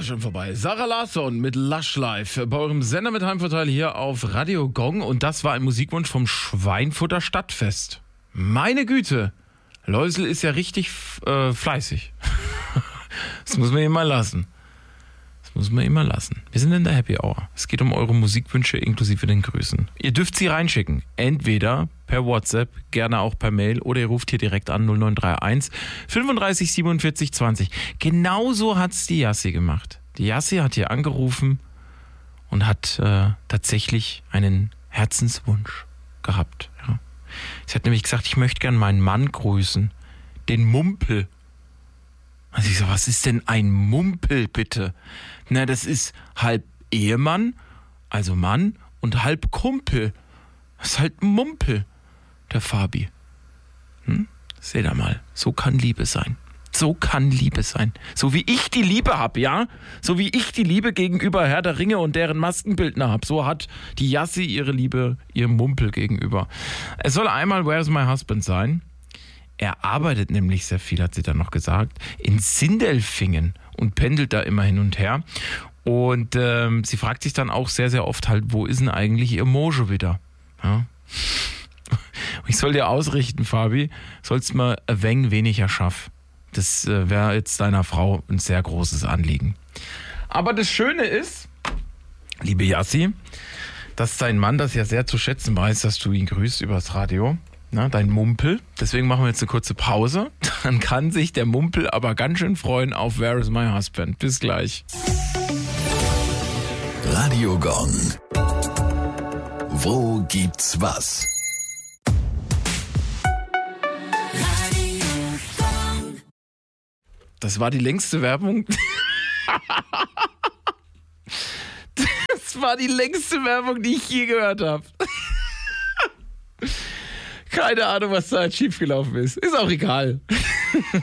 schon vorbei. Sarah Larsson mit Lush Life bei eurem Sender mit Heimvorteil hier auf Radio Gong. Und das war ein Musikwunsch vom Schweinfurter Stadtfest. Meine Güte, Läusel ist ja richtig fleißig. Das muss man ihm mal lassen. Wir sind in der Happy Hour. Es geht um eure Musikwünsche inklusive den Grüßen. Ihr dürft sie reinschicken. Entweder per WhatsApp, gerne auch per Mail, oder ihr ruft hier direkt an 0931 35 47 20. Genauso hat's die Jassi gemacht. Die Jassi hat hier angerufen und hat tatsächlich einen Herzenswunsch gehabt. Ja. Sie hat nämlich gesagt, ich möchte gern meinen Mann grüßen. Den Mumpel. Also ich so, was ist denn ein Mumpel, bitte? Na, das ist halb Ehemann, also Mann, und halb Kumpel. Das ist halt ein Mumpel, der Fabi. Seht ihr mal, so kann Liebe sein. So kann Liebe sein. So wie ich die Liebe hab, ja? So wie ich die Liebe gegenüber Herr der Ringe und deren Maskenbildner hab, so hat die Jassi ihre Liebe ihrem Mumpel gegenüber. Es soll einmal Where's My Husband sein. Er arbeitet nämlich sehr viel, hat sie dann noch gesagt, in Sindelfingen und pendelt da immer hin und her. Und sie fragt sich dann auch sehr, sehr oft halt, wo ist denn eigentlich ihr Mojo wieder? Ja. Ich soll dir ausrichten, Fabi, sollst mal ein wenig weniger schaffen. Das wäre jetzt deiner Frau ein sehr großes Anliegen. Aber das Schöne ist, liebe Jassi, dass dein Mann das ja sehr zu schätzen weiß, dass du ihn grüßt übers Radio. Na, dein Mumpel. Deswegen machen wir jetzt eine kurze Pause. Dann kann sich der Mumpel aber ganz schön freuen auf Where is My Husband. Bis gleich. Radio Gong. Wo gibt's was? Das war die längste Werbung. Das war die längste Werbung, die ich je gehört habe. Keine Ahnung, was da jetzt schiefgelaufen ist. Ist auch egal.